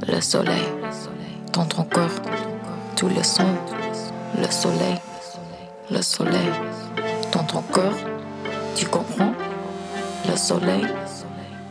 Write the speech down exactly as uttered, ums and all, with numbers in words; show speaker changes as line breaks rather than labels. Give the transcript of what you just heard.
Le soleil, dans ton cœur, tous les sons. Le soleil, le soleil, dans ton cœur, tu comprends? Le soleil.